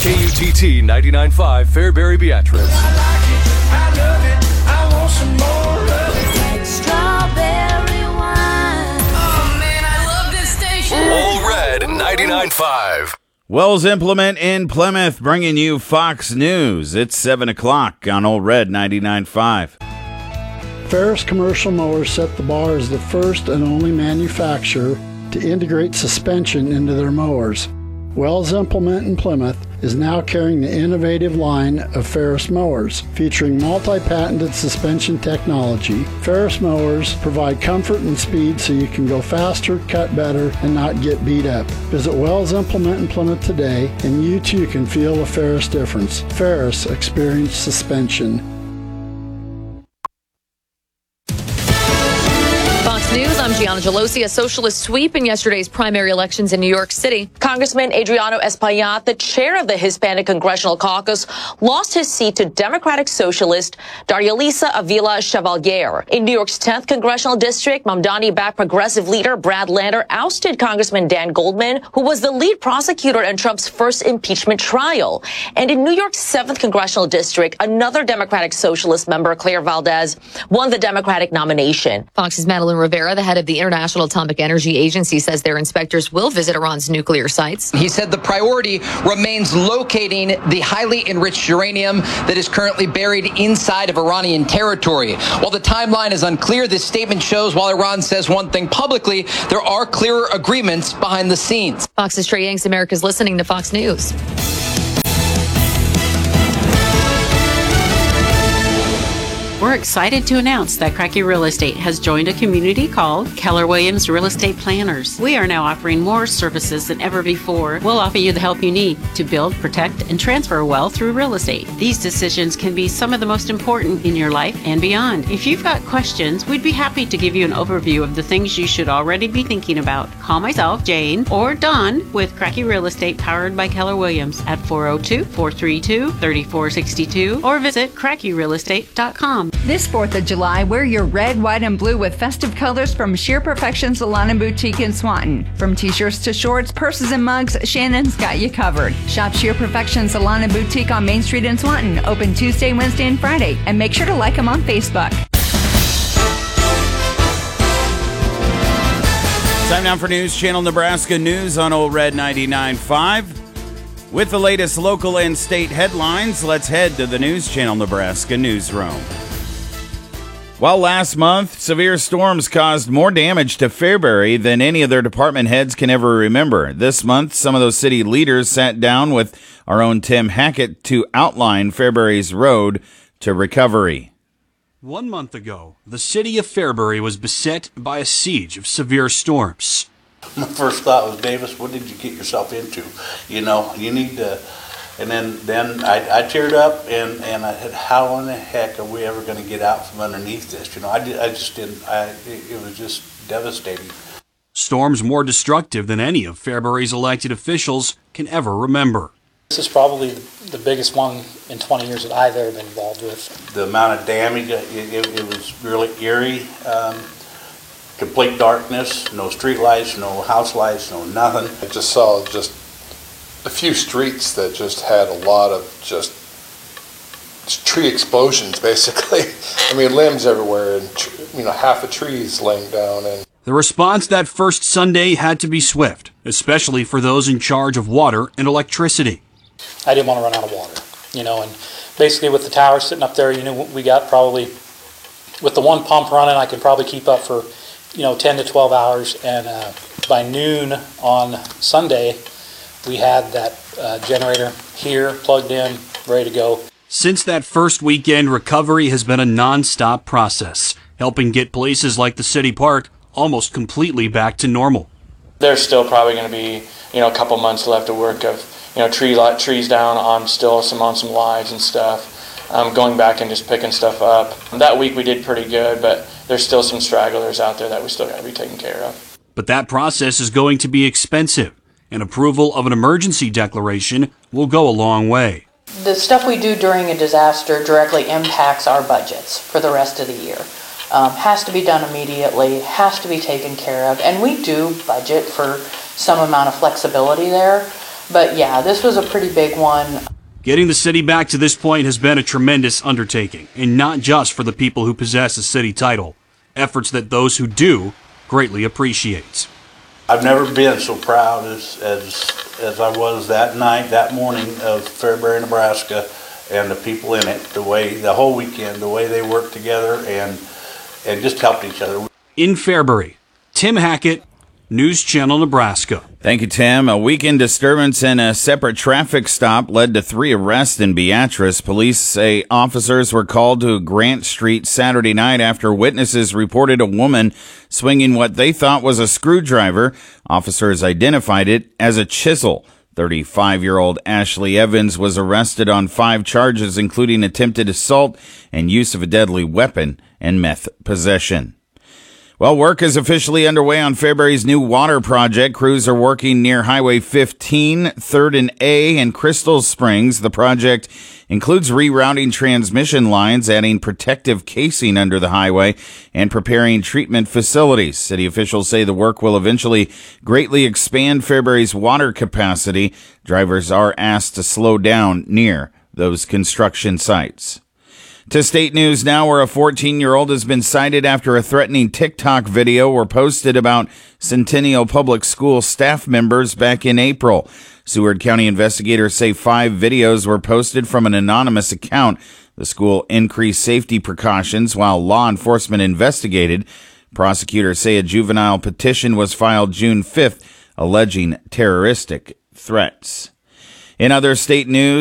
KUTT 99.5 Fairbury Beatrice. I love it. I want some more of it. Strawberry wine. Oh man, I love this station. Old Red 99.5. Wells Implement in Plymouth bringing you Fox News. It's 7 o'clock on Old Red 99.5. Ferris Commercial Mowers set the bar as the first and only manufacturer to integrate suspension into their mowers. Wells Implement in Plymouth is now carrying the innovative line of Ferris mowers, featuring multi-patented suspension technology. Ferris mowers provide comfort and speed so you can go faster, cut better, and not get beat up. Visit Wells Implement in Plymouth today, and you too can feel the Ferris difference. Ferris Experience Suspension. Fox News, I'm Gianna Gelosi. A socialist sweep in yesterday's primary elections in New York City. Congressman Adriano Espaillat, the chair of the Hispanic Congressional Caucus, lost his seat to Democratic Socialist Darialisa Avila Chevalier. In New York's 10th Congressional District, Mamdani-backed progressive leader Brad Lander ousted Congressman Dan Goldman, who was the lead prosecutor in Trump's first impeachment trial. And in New York's 7th Congressional District, another Democratic Socialist member, Claire Valdez, won the Democratic nomination. Fox's Madeline Rivera, the head of the International Atomic Energy Agency, says their inspectors will visit Iran's nuclear sites. He said the priority remains locating the highly enriched uranium that is currently buried inside of Iranian territory. While the timeline is unclear, this statement shows while Iran says one thing publicly, there are clearer agreements behind the scenes. Fox's Trey Yanks, America's listening to Fox News. We're excited to announce that Cracky Real Estate has joined a community called Keller Williams Real Estate Planners. We are now offering more services than ever before. We'll offer you the help you need to build, protect, and transfer wealth through real estate. These decisions can be some of the most important in your life and beyond. If you've got questions, we'd be happy to give you an overview of the things you should already be thinking about. Call myself, Jane, or Don with Cracky Real Estate powered by Keller Williams at 402-432-3462 or visit crackyrealestate.com. This 4th of July, wear your red, white, and blue with festive colors from Sheer Perfection Salon and Boutique in Swanton. From t-shirts to shorts, purses, and mugs, Shannon's got you covered. Shop Sheer Perfection Salon and Boutique on Main Street in Swanton, open Tuesday, Wednesday, and Friday. And make sure to like them on Facebook. Time now for News Channel Nebraska News on Old Red 99.5. With the latest local and state headlines, let's head to the News Channel Nebraska newsroom. While last month, severe storms caused more damage to Fairbury than any of their department heads can ever remember. This month, some of those city leaders sat down with our own Tim Hackett to outline Fairbury's road to recovery. 1 month ago, the city of Fairbury was beset by a siege of severe storms. My first thought was, Davis, what did you get yourself into? You know, you need to... And then I teared up and I said, how in the heck are we ever going to get out from underneath this? You know, I just didn't, it was just devastating. Storms more destructive than any of Fairbury's elected officials can ever remember. This is probably the biggest one in 20 years that I've ever been involved with. The amount of damage, it was really eerie. Complete darkness, no street lights, no house lights, no nothing. I just saw a few streets that just had a lot of just tree explosions, basically. I mean, limbs everywhere, and half a trees laying down. And the response that first Sunday had to be swift, especially for those in charge of water and electricity. I didn't want to run out of water, and basically with the tower sitting up there, we got probably, with the one pump running, I can probably keep up for, 10 to 12 hours, and by noon on Sunday, we had that generator here, plugged in, ready to go. Since that first weekend, recovery has been a non-stop process, helping get places like the city park almost completely back to normal. There's still probably going to be, a couple months left of work of, trees down on some lives and stuff. Going back and just picking stuff up. That week we did pretty good, but there's still some stragglers out there that we still got to be taking care of. But that process is going to be expensive, and approval of an emergency declaration will go a long way. The stuff we do during a disaster directly impacts our budgets for the rest of the year. Has to be done immediately, has to be taken care of, and we do budget for some amount of flexibility there. But yeah, this was a pretty big one. Getting the city back to this point has been a tremendous undertaking, and not just for the people who possess a city title. Efforts that those who do greatly appreciate. I've never been so proud as I was that night, that morning of Fairbury, Nebraska, and the people in it, the whole weekend, the way they worked together and just helped each other. In Fairbury, Tim Hackett, News Channel Nebraska. Thank you, Tim. A weekend disturbance and a separate traffic stop led to 3 arrests in Beatrice. Police say officers were called to Grant Street Saturday night after witnesses reported a woman swinging what they thought was a screwdriver. Officers identified it as a chisel. 35-year-old Ashley Evans was arrested on 5 charges, including attempted assault and use of a deadly weapon and meth possession. Well, work is officially underway on Fairbury's new water project. Crews are working near Highway 15, 3rd and A, and Crystal Springs. The project includes rerouting transmission lines, adding protective casing under the highway, and preparing treatment facilities. City officials say the work will eventually greatly expand Fairbury's water capacity. Drivers are asked to slow down near those construction sites. To state news now, where a 14-year-old has been cited after a threatening TikTok video were posted about Centennial Public School staff members back in April. Seward County investigators say 5 videos were posted from an anonymous account. The school increased safety precautions while law enforcement investigated. Prosecutors say a juvenile petition was filed June 5th alleging terroristic threats. In other state news,